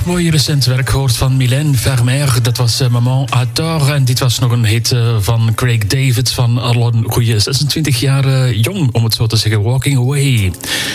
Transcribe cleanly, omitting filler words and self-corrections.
nog mooi recent werk gehoord van Mylène Farmer. Dat was Maman à tort. En dit was nog een hit van Craig David van al een goede 26 jaar jong, om het zo te zeggen. Walking Away.